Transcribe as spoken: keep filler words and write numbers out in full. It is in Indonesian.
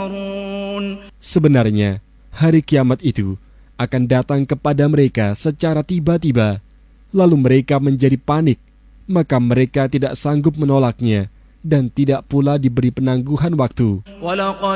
Sebenarnya, hari kiamat itu akan datang kepada mereka secara tiba-tiba, lalu mereka menjadi panik, maka mereka tidak sanggup menolaknya dan tidak pula diberi penangguhan waktu.